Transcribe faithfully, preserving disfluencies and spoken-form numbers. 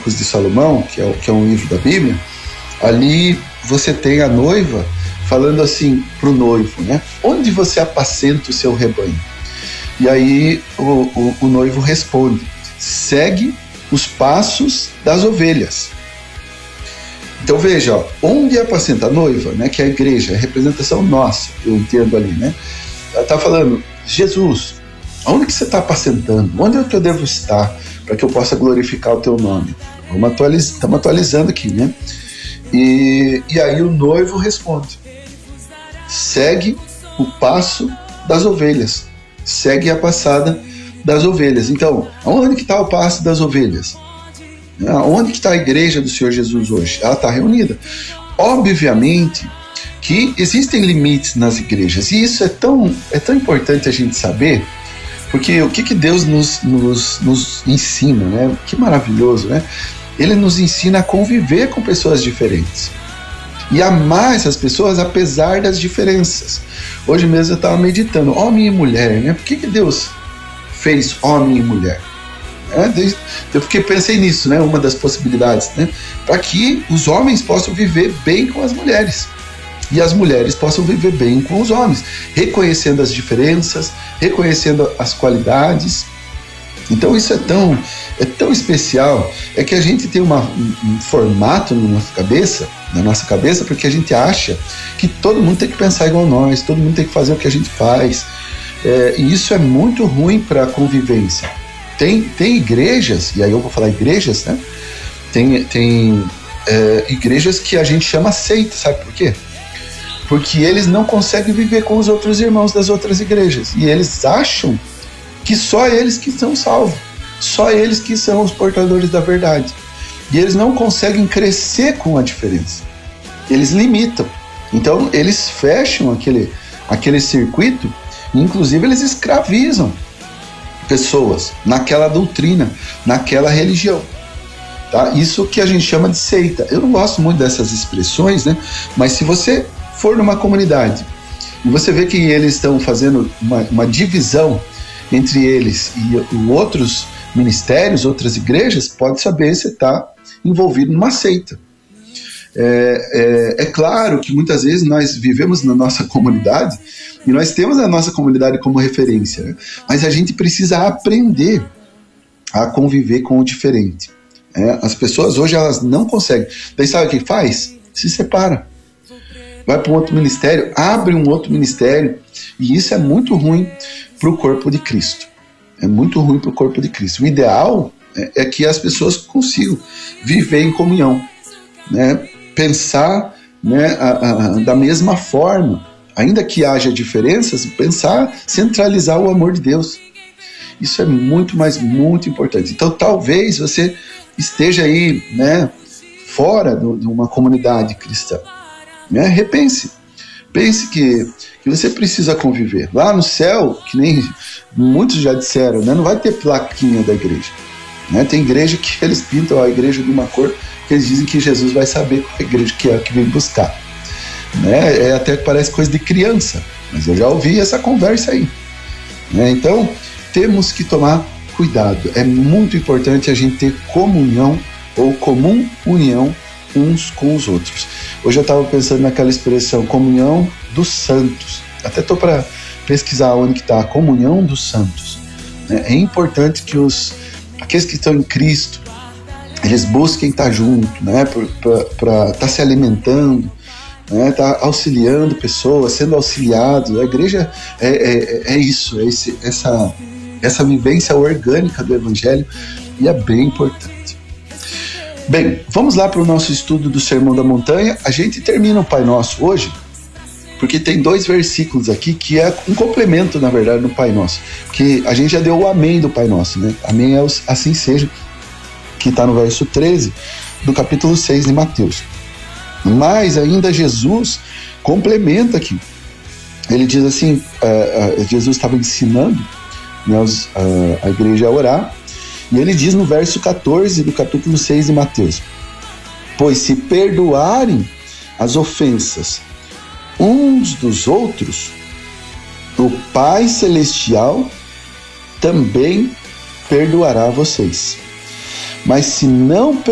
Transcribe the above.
Cânticos de Salomão, que é, que é um livro da Bíblia, ali você tem a noiva falando assim para o noivo, né? Onde você apacenta o seu rebanho? E aí o, o, o noivo responde: segue os passos das ovelhas. Então veja, ó, onde apacenta a noiva, né, que é a igreja, é a representação nossa, eu entendo ali, né? Ela está falando: Jesus, onde que você está apacentando? Onde é que eu devo estar para que eu possa glorificar o teu nome? Vamos atualiz... Estamos atualizando aqui, né? E, e aí o noivo responde: segue o passo das ovelhas, segue a passada das ovelhas. Então, onde que está o passo das ovelhas? Onde que está a igreja do Senhor Jesus hoje? Ela está reunida. Obviamente que existem limites nas igrejas, e isso é tão, é tão importante a gente saber, porque o que, que Deus nos, nos, nos ensina, né? Que maravilhoso, né? Ele nos ensina a conviver com pessoas diferentes e amar essas pessoas apesar das diferenças. Hoje mesmo eu estava meditando, homem e mulher, né? Por que, que Deus fez homem e mulher? É, desde, eu fiquei, pensei nisso, né? Uma das possibilidades, né? Para que os homens possam viver bem com as mulheres e as mulheres possam viver bem com os homens, reconhecendo as diferenças, reconhecendo as qualidades. Então isso é tão, é tão especial, é que a gente tem uma, um, um formato na nossa cabeça, na nossa cabeça, porque a gente acha que todo mundo tem que pensar igual nós, todo mundo tem que fazer o que a gente faz, é, e isso é muito ruim para a convivência. Tem, tem igrejas, e aí eu vou falar igrejas, né? Tem, tem é, igrejas que a gente chama seita, sabe por quê? Porque eles não conseguem viver com os outros irmãos das outras igrejas, e eles acham que só eles que são salvos, só eles que são os portadores da verdade, e eles não conseguem crescer com a diferença, eles limitam, então eles fecham aquele, aquele circuito, e inclusive eles escravizam pessoas naquela doutrina, naquela religião, tá? Isso que a gente chama de seita. Eu não gosto muito dessas expressões, né? Mas se você for numa comunidade e você vê que eles estão fazendo uma, uma divisão entre eles e outros ministérios, outras igrejas, pode saber se está envolvido numa seita. É, é, é claro que muitas vezes nós vivemos na nossa comunidade e nós temos a nossa comunidade como referência, né? Mas a gente precisa aprender a conviver com o diferente. É, as pessoas hoje elas não conseguem. Daí sabe o que faz? Se separa. Vai para um outro ministério, abre um outro ministério, e isso é muito ruim para o corpo de Cristo. É muito ruim para o corpo de Cristo. O ideal é, é que as pessoas consigam viver em comunhão, né? Pensar, né, a, a, da mesma forma, ainda que haja diferenças, pensar, centralizar o amor de Deus. Isso é muito, mas muito importante. Então talvez você esteja aí, né, fora do, de uma comunidade cristã, né? Repense, pense que, que você precisa conviver. Lá no céu, que nem muitos já disseram, né, não vai ter plaquinha da igreja, né? Tem igreja que eles pintam a igreja de uma cor que eles dizem que Jesus vai saber qual igreja que é que vem buscar, né? É até que parece coisa de criança, mas eu já ouvi essa conversa aí, né? Então temos que tomar cuidado. É muito importante a gente ter comunhão ou comum união uns com os outros. Hoje eu estava pensando naquela expressão comunhão dos santos, até estou para pesquisar onde que está a comunhão dos santos, né? É importante que os aqueles que estão em Cristo, eles busquem estar junto, né, para estar se alimentando, né, estar auxiliando pessoas, sendo auxiliados. A igreja é, é, é isso, é esse, essa, essa vivência orgânica do Evangelho, e é bem importante. Bem, vamos lá para o nosso estudo do Sermão da Montanha. A gente termina o Pai Nosso hoje, porque tem dois versículos aqui que é um complemento, na verdade, no Pai Nosso, porque a gente já deu o amém do Pai Nosso, né? Amém é o assim seja, que está no verso treze do capítulo seis de Mateus. Mas ainda Jesus complementa aqui. Ele diz assim, uh, uh, Jesus estava ensinando, né, os, uh, a igreja a orar, e ele diz no verso catorze do capítulo seis de Mateus: pois se perdoarem as ofensas uns dos outros, o Pai Celestial também perdoará vocês. Mas se não